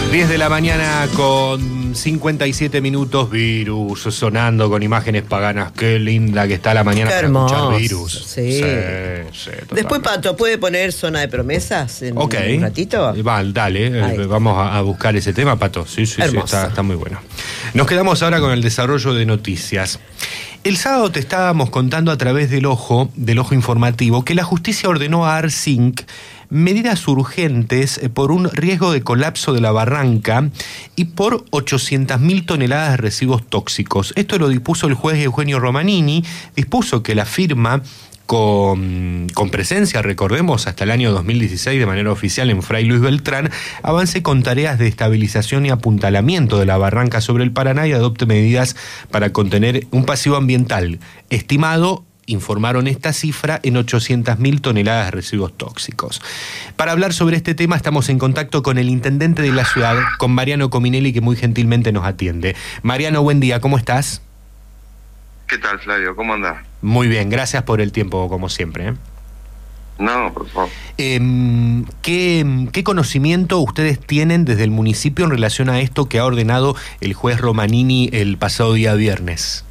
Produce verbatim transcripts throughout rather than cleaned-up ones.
diez de la mañana con cincuenta y siete minutos, Virus sonando con imágenes paganas. Qué linda que está la mañana. Qué para hermoso. escuchar Virus. Sí. Sí, sí, Después, Pato, ¿puede poner Zona de Promesas en Ok. un ratito? Va, dale, Ahí. eh, vamos a, a buscar ese tema, Pato. Sí, sí, sí, Hermoso. está, está muy bueno. Nos quedamos ahora con el desarrollo de noticias. El sábado te estábamos contando a través del ojo, del ojo informativo, que la justicia ordenó a Arcinc medidas urgentes por un riesgo de colapso de la barranca y por ochocientas mil toneladas de residuos tóxicos. Esto lo dispuso el juez Eugenio Romanini, dispuso que la firma Con, con presencia, recordemos, hasta el año dos mil dieciséis de manera oficial en Fray Luis Beltrán, avance con tareas de estabilización y apuntalamiento de la barranca sobre el Paraná y adopte medidas para contener un pasivo ambiental estimado, informaron esta cifra, en ochocientas mil toneladas de residuos tóxicos. Para hablar sobre este tema estamos en contacto con el intendente de la ciudad, con Mariano Cominelli, que muy gentilmente nos atiende. Mariano, buen día, ¿cómo estás? ¿Qué tal, Flavio? ¿Cómo andás? Muy bien, gracias por el tiempo, como siempre. ¿eh? No, por favor. Eh, ¿qué, ¿Qué conocimiento ustedes tienen desde el municipio en relación a esto que ha ordenado el juez Romanini el pasado día viernes?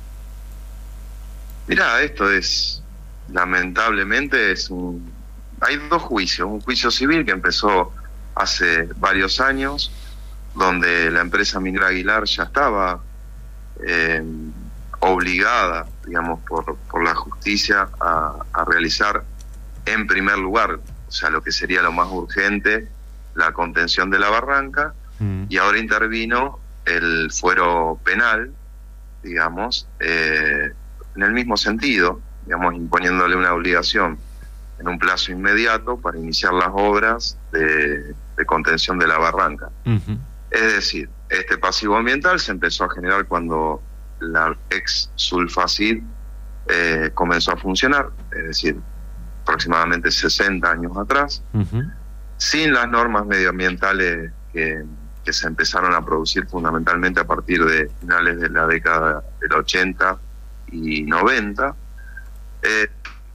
Mirá, esto es, lamentablemente, es un... Hay dos juicios. Un juicio civil que empezó hace varios años, donde la empresa minera Aguilar ya estaba eh, obligada, digamos, por, por la justicia a, a realizar en primer lugar, o sea, lo que sería lo más urgente, la contención de la barranca, mm. y ahora intervino el fuero penal, digamos, eh, en el mismo sentido, digamos, imponiéndole una obligación en un plazo inmediato para iniciar las obras de, de contención de la barranca. Uh-huh. Es decir, este pasivo ambiental se empezó a generar cuando la ex Sulfacid eh, comenzó a funcionar, es decir, aproximadamente sesenta años atrás, uh-huh. sin las normas medioambientales que, que se empezaron a producir fundamentalmente a partir de finales de la década del ochenta y noventa, eh,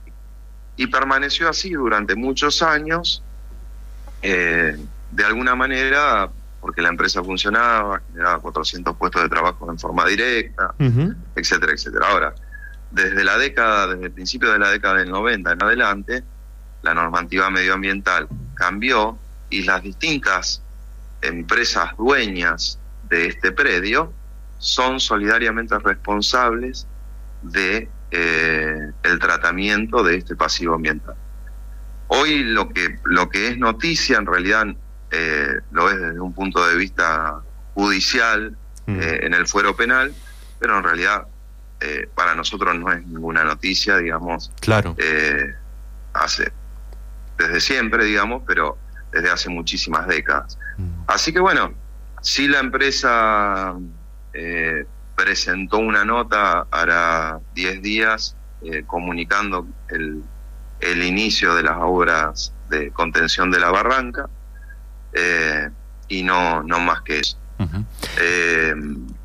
y permaneció así durante muchos años, eh, de alguna manera, porque la empresa funcionaba, generaba cuatrocientos puestos de trabajo en forma directa, uh-huh. etcétera, etcétera. Ahora, desde la década, desde el principio de la década del noventa en adelante, la normativa medioambiental cambió y las distintas empresas dueñas de este predio son solidariamente responsables de eh, el tratamiento de este pasivo ambiental. Hoy lo que lo que es noticia en realidad eh, lo es desde un punto de vista judicial, mm. eh, en el fuero penal, pero en realidad eh, para nosotros no es ninguna noticia, digamos. Claro. Eh, hace desde siempre, digamos, pero desde hace muchísimas décadas. Mm. Así que bueno, si la empresa eh, presentó una nota hará diez días eh, comunicando el, el inicio de las obras de contención de la barranca, eh, y no, no más que eso. Uh-huh. Eh,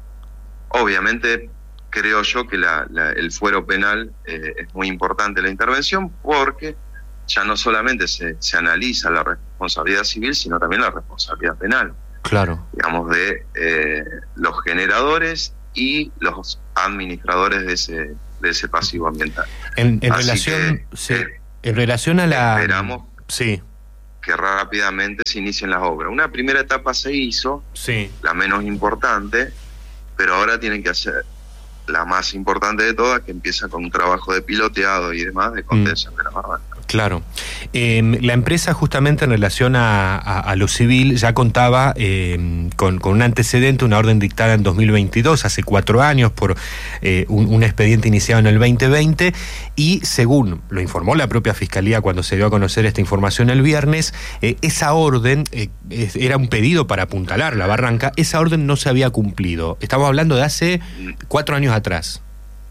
obviamente creo yo que la, la, el fuero penal eh, es muy importante la intervención, porque ya no solamente se, se analiza la responsabilidad civil, sino también la responsabilidad penal. Claro. Digamos, de eh, los generadores y los administradores de ese de ese pasivo ambiental. En, en relación que, sí, eh, en relación a la esperamos sí. que rápidamente se inicien las obras. Una primera etapa se hizo, sí. la menos importante, pero ahora tienen que hacer la más importante de todas, que empieza con un trabajo de piloteado y demás de contención mm. de la barranca. Claro. Eh, la empresa, justamente en relación a, a, a lo civil, ya contaba eh, con, con un antecedente, una orden dictada en dos mil veintidós, hace cuatro años, por eh, un, un expediente iniciado en el veinte veinte, y según lo informó la propia Fiscalía cuando se dio a conocer esta información el viernes, eh, esa orden eh, era un pedido para apuntalar la barranca, esa orden no se había cumplido. Estamos hablando de hace cuatro años atrás.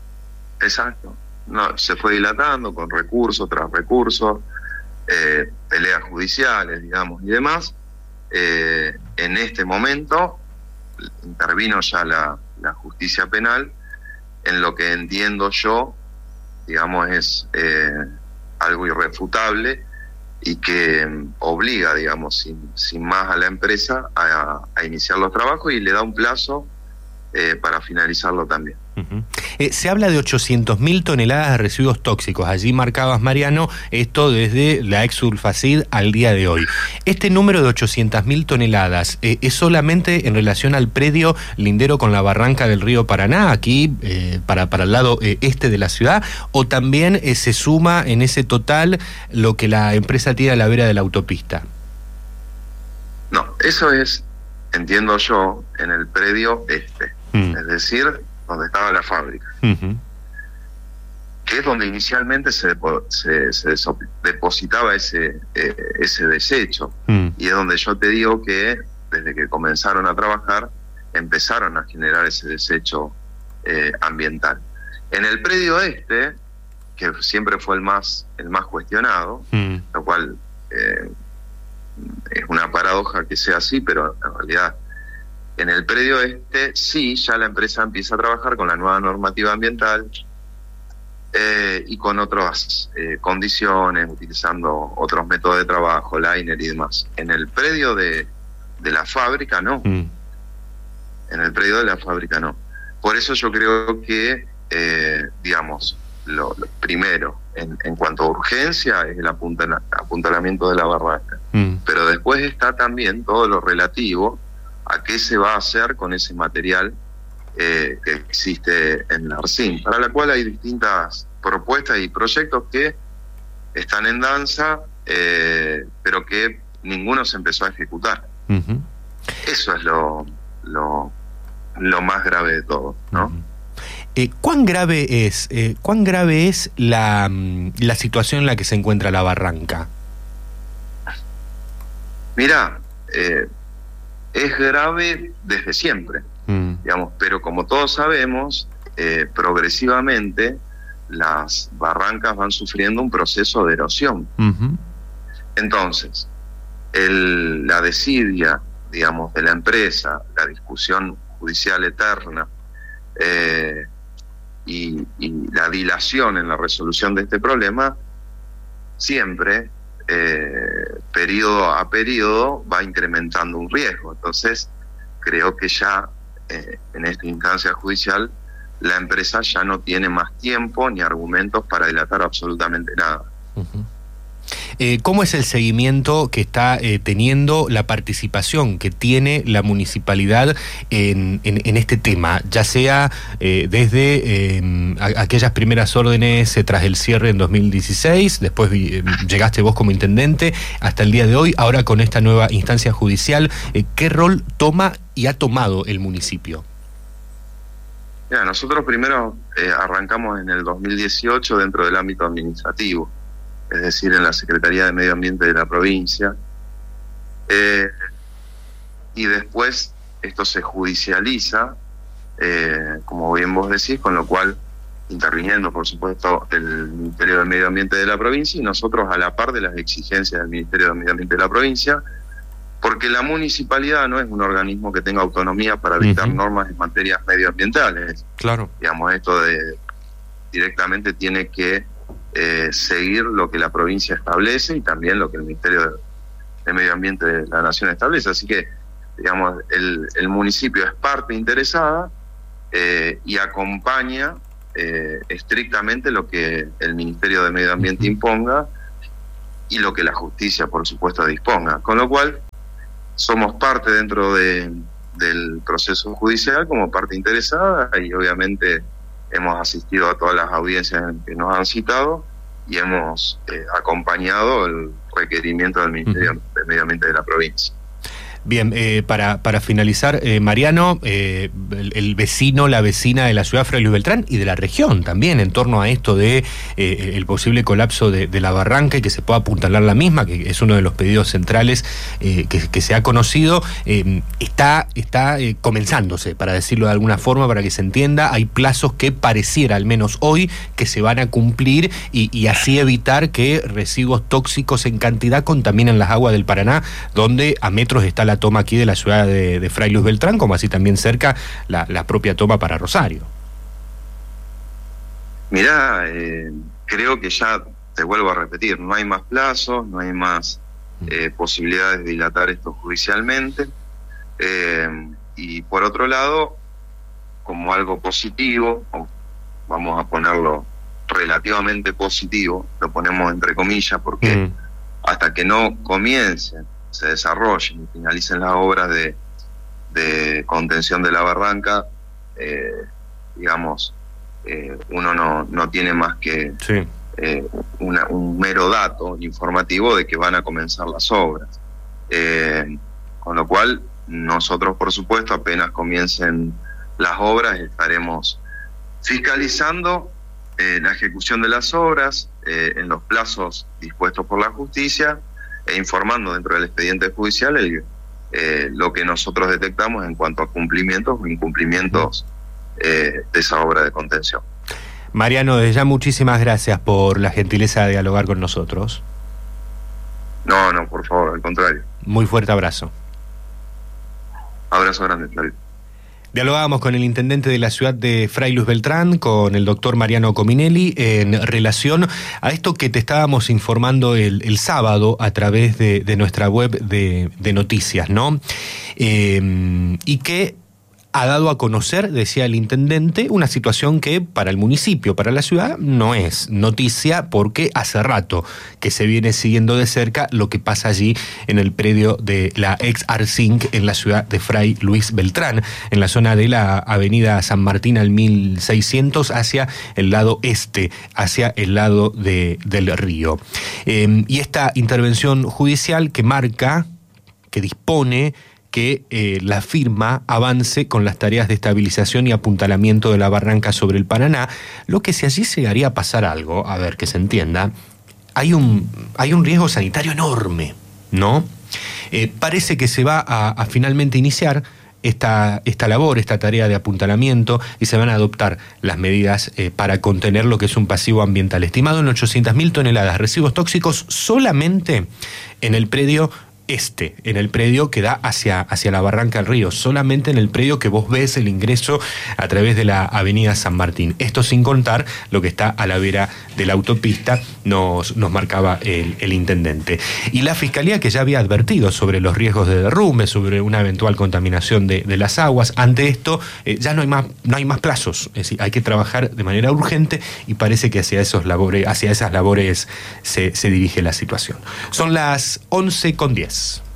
Exacto. No, se fue dilatando con recurso tras recurso, eh, peleas judiciales, digamos, y demás. Eh, en este momento intervino ya la, la justicia penal en lo que entiendo yo, digamos, es eh, algo irrefutable, y que um, obliga, digamos, sin, sin más a la empresa a, a iniciar los trabajos y le da un plazo eh, para finalizarlo también. Uh-huh. Eh, se habla de ochocientas mil toneladas de residuos tóxicos. Allí marcabas, Mariano, esto desde la ex Sulfacid al día de hoy. ¿Este número de ochocientas mil toneladas eh, es solamente en relación al predio lindero con la barranca del río Paraná, aquí eh, para, para el lado eh, este de la ciudad, o también eh, se suma en ese total lo que la empresa tiene a la vera de la autopista? No, eso es, entiendo yo, en el predio este, mm. es decir, donde estaba la fábrica, uh-huh. que es donde inicialmente se, depo- se, se depositaba ese, eh, ese desecho, uh-huh. y es donde yo te digo que desde que comenzaron a trabajar, empezaron a generar ese desecho eh, ambiental. En el predio este, que siempre fue el más, el más cuestionado, uh-huh. lo cual eh, es una paradoja que sea así, pero en realidad en el predio este, sí, ya la empresa empieza a trabajar con la nueva normativa ambiental eh, y con otras eh, condiciones, utilizando otros métodos de trabajo, liner y demás. En el predio de, de la fábrica, no. Mm. En el predio de la fábrica, no. Por eso yo creo que, eh, digamos, lo, lo primero, en, en cuanto a urgencia, es el apuntala, apuntalamiento de la barranca. Mm. Pero después está también todo lo relativo a qué se va a hacer con ese material eh, que existe en la ARSIN, para la cual hay distintas propuestas y proyectos que están en danza, eh, pero que ninguno se empezó a ejecutar. Uh-huh. Eso es lo, lo, lo más grave de todo, ¿no? Uh-huh. Eh, ¿Cuán grave es, eh, cuán grave es la, la situación en la que se encuentra la barranca? Mirá, eh, es grave desde siempre, mm. digamos, pero como todos sabemos, eh, progresivamente las barrancas van sufriendo un proceso de erosión. Uh-huh. Entonces, el, la desidia, digamos, de la empresa, la discusión judicial eterna eh, y, y la dilación en la resolución de este problema, siempre Eh, periodo a periodo va incrementando un riesgo. Entonces creo que ya eh, en esta instancia judicial la empresa ya no tiene más tiempo ni argumentos para dilatar absolutamente nada. Uh-huh. Eh, ¿Cómo es el seguimiento que está eh, teniendo la participación que tiene la municipalidad en, en, en este tema? Ya sea eh, desde eh, a, aquellas primeras órdenes eh, tras el cierre en dos mil dieciséis, después eh, llegaste vos como intendente, hasta el día de hoy, ahora con esta nueva instancia judicial, eh, ¿qué rol toma y ha tomado el municipio? Mira, nosotros primero eh, arrancamos en el dos mil dieciocho dentro del ámbito administrativo, es decir, en la Secretaría de Medio Ambiente de la provincia, eh, y después esto se judicializa, eh, como bien vos decís, con lo cual interviniendo, por supuesto, el Ministerio de Medio Ambiente de la provincia y nosotros a la par de las exigencias del Ministerio de Medio Ambiente de la provincia, porque la municipalidad no es un organismo que tenga autonomía para dictar uh-huh. normas en materias medioambientales. Claro. Digamos, esto de directamente tiene que Eh, seguir lo que la provincia establece y también lo que el Ministerio de, de Medio Ambiente de la Nación establece. Así que, digamos, el, el municipio es parte interesada eh, y acompaña eh, estrictamente lo que el Ministerio de Medio Ambiente imponga y lo que la justicia, por supuesto, disponga. Con lo cual, somos parte dentro de, del proceso judicial como parte interesada y obviamente hemos asistido a todas las audiencias que nos han citado y hemos eh, acompañado el requerimiento del Ministerio uh-huh. de Medio Ambiente de la provincia. Bien, eh, para, para finalizar, eh, Mariano, eh, el, el vecino, la vecina de la ciudad Fray Luis Beltrán y de la región también, en torno a esto de eh, el posible colapso de, de la barranca y que se pueda apuntalar la misma, que es uno de los pedidos centrales eh, que, que se ha conocido, eh, está, está eh, comenzándose, para decirlo de alguna forma, para que se entienda. Hay plazos que pareciera, al menos hoy, que se van a cumplir y, y así evitar que residuos tóxicos en cantidad contaminen las aguas del Paraná, donde a metros está la toma aquí de la ciudad de, de Fray Luis Beltrán, como así también cerca la, la propia toma para Rosario. Mirá, eh, creo que ya te vuelvo a repetir, no hay más plazos, no hay más eh, posibilidades de dilatar esto judicialmente. Eh, y por otro lado, como algo positivo, o vamos a ponerlo relativamente positivo, lo ponemos entre comillas, porque mm. hasta que no comiencen, se desarrollen y finalicen las obras de, de contención de la barranca, eh, digamos, eh, uno no, no tiene más que sí. eh, una, un mero dato informativo de que van a comenzar las obras. Eh, con lo cual, nosotros, por supuesto, apenas comiencen las obras, estaremos fiscalizando eh, la ejecución de las obras eh, en los plazos dispuestos por la justicia e informando dentro del expediente judicial el, eh, lo que nosotros detectamos en cuanto a cumplimientos o incumplimientos eh, de esa obra de contención. Mariano, desde ya muchísimas gracias por la gentileza de dialogar con nosotros. No, no, por favor, al contrario. Muy fuerte abrazo. Abrazo grande, Flavio. Dialogábamos con el intendente de la ciudad de Fray Luis Beltrán, con el doctor Mariano Cominelli, en relación a esto que te estábamos informando el, el sábado a través de, de nuestra web de, de noticias, ¿no? Eh, y que ha dado a conocer, decía el intendente, una situación que para el municipio, para la ciudad, no es noticia porque hace rato que se viene siguiendo de cerca lo que pasa allí en el predio de la ex Arsinc en la ciudad de Fray Luis Beltrán, en la zona de la avenida San Martín al mil seiscientos hacia el lado este, hacia el lado de, del río. Eh, y esta intervención judicial que marca, que dispone que eh, la firma avance con las tareas de estabilización y apuntalamiento de la barranca sobre el Paraná, lo que si allí llegaría a pasar algo, a ver, que se entienda, hay un, hay un riesgo sanitario enorme, ¿no? Eh, parece que se va a, a finalmente iniciar esta, esta labor, esta tarea de apuntalamiento, y se van a adoptar las medidas eh, para contener lo que es un pasivo ambiental estimado en ochocientas mil toneladas de residuos tóxicos solamente en el predio este, en el predio que da hacia, hacia la barranca del río, solamente en el predio que vos ves el ingreso a través de la avenida San Martín. Esto sin contar lo que está a la vera de la autopista, nos, nos marcaba el, el intendente. Y la Fiscalía, que ya había advertido sobre los riesgos de derrumbe, sobre una eventual contaminación de, de las aguas, ante esto eh, ya no hay más, no hay más plazos, es decir, hay que trabajar de manera urgente y parece que hacia, esos labores, hacia esas labores se, se dirige la situación. Son las once con diez.